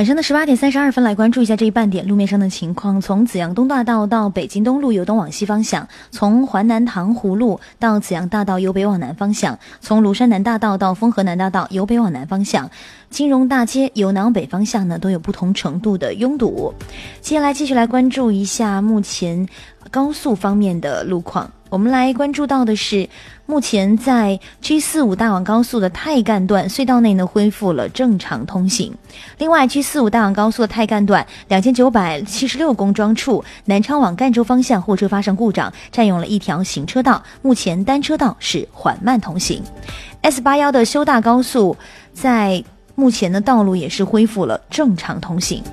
晚上的18点32分，来关注一下这一半点路面上的情况。从紫阳东大道到北京东路由东往西方向，从环南塘湖路到紫阳大道由北往南方向，从庐山南大道到丰河南大道由北往南方向，金融大街由南往北方向呢都有不同程度的拥堵。接下来继续来关注一下目前高速方面的路况。我们来关注到的是，目前在 G45 大网高速的太干段隧道内呢恢复了正常通行。另外 G45 大网高速的太干段2976公庄处南昌往赣州方向货车发生故障，占用了一条行车道，目前单车道是缓慢通行。S81的修大高速在目前的道路也是恢复了正常通行。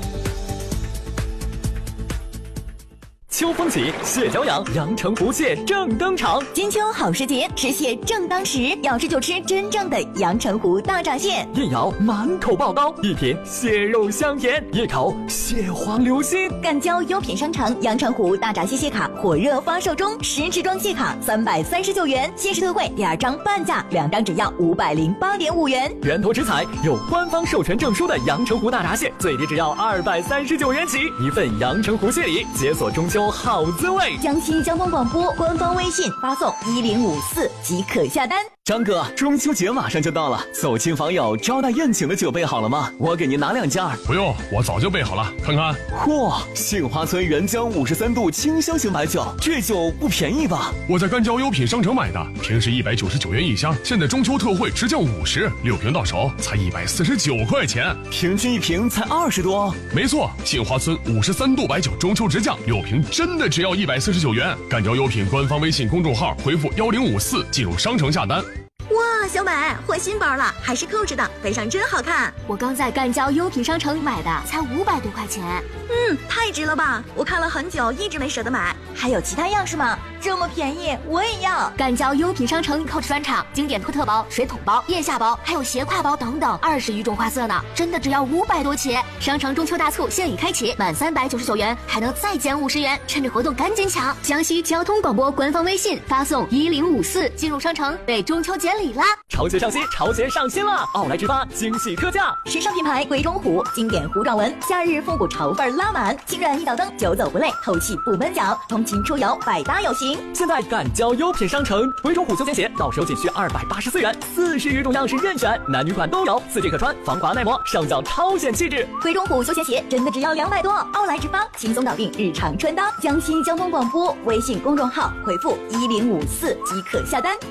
秋风起，蟹脚痒，阳澄湖蟹正登场。 金秋好时节，吃蟹正当时，要吃就吃真正的阳澄湖大闸蟹。 一咬满口爆刀，一品蟹肉香甜，一口蟹黄流心。 赣胶优品商城阳澄湖大闸蟹蟹卡火热发售中，10支装蟹卡339元，限时特惠，2张半价，2张只要508.5元。 源头直采，有官方授权证书的阳澄湖大闸蟹，最低只要239元起，一份阳澄湖蟹礼，解锁中秋好滋味。 江西交通广播官方微信发送1054即可下单。 张哥，中秋节马上就到了，走亲访友招待宴请的酒备好了吗？我给您拿2件。 不用，我早就备好了，看看。 嚯，杏花村原浆53度清香型白酒，这酒不便宜吧？ 我在赣胶优品商城买的，平时199元一箱，现在中秋特惠直降50，6瓶到手才149块钱， 平均1瓶才20多。 没错，杏花村53度白酒中秋直降，6瓶真的只要149元。赣胶优品官方微信公众号回复1054进入商城下单。 哇，小美换新包了，还是扣着的，背上真好看。 我刚在赣胶优品商城买的，才500多块钱。 太值了吧！我看了很久，一直没舍得买。还有其他样式吗？这么便宜，我也要。 赣胶优品商城扣着专场，经典托特包、水桶包、腋下包，还有斜挎包等等，20余种花色呢，真的只要500多起。商城中秋大促现已开启，满399元还能再减50元，趁着活动赶紧抢！江西交通广播官方微信发送1054进入商城，备中秋节礼啦！ 潮鞋上新，潮鞋上新了！奥莱直发惊喜特价， 时尚品牌鬼冢虎经典糊状纹，夏日复古潮范拉满，轻软一脚蹬，久走不累，透气不闷脚，通勤出游百搭有型。 现在赣胶优品商城，鬼冢虎休闲鞋到手仅需284元，40余种样式任选，男女款都有，4G可穿，防滑耐磨，上脚超显气质。 鬼冢虎休闲鞋真的只要200多，奥莱直发轻松搞定日常穿搭。江西交通广播微信公众号回复1054即可下单。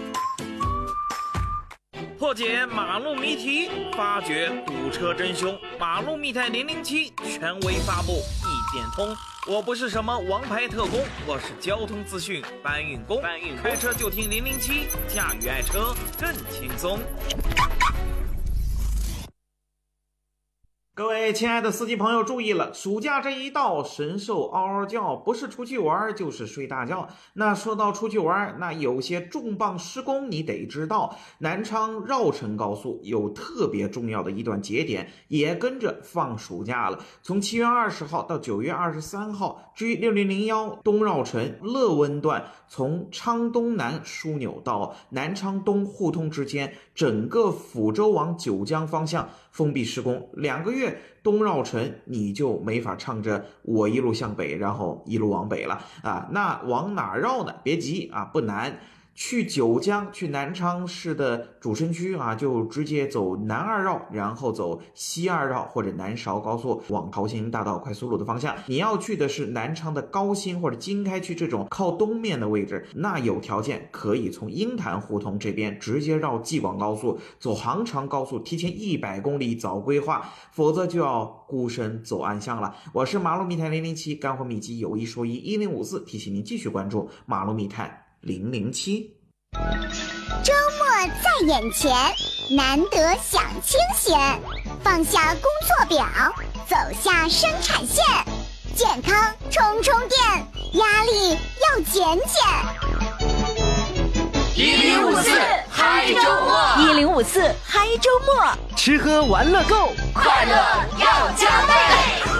破解马路谜题，发掘堵车真凶。马路密探007权威发布，一点通。我不是什么王牌特工，我是交通资讯搬运工。开车就听007，驾驭爱车更轻松。各位亲爱的司机朋友注意了，暑假这一到，神兽嗷嗷叫，不是出去玩就是睡大觉。那说到出去玩，那有些重磅施工你得知道，南昌绕城高速有特别重要的一段节点也跟着放暑假了，从7月20号到9月23号 G6001 东绕城乐温段，从昌东南枢纽到南昌东互通之间，整个抚州往九江方向封闭施工2个月，东绕城你就没法唱着我一路向北，然后一路往北了啊。那往哪绕呢？别急啊，不难。去九江，去南昌市的主城区啊，就直接走南2绕，然后走西2绕或者南韶高速往桃兴大道快速路的方向。你要去的是南昌的高新或者经开区这种靠东面的位置，那有条件可以从鹰潭胡同这边直接绕济广高速，走杭长高速，提前100公里早规划，否则就要孤身走暗巷了。我是马路密探007，干货秘籍有一说一1054，提醒您继续关注马路密探007。 周末在眼前，难得享清闲，放下工作表，走下生产线，健康充充电，压力要减减。 1054嗨周末 1054嗨周末， 吃喝玩乐购， 快乐要加倍。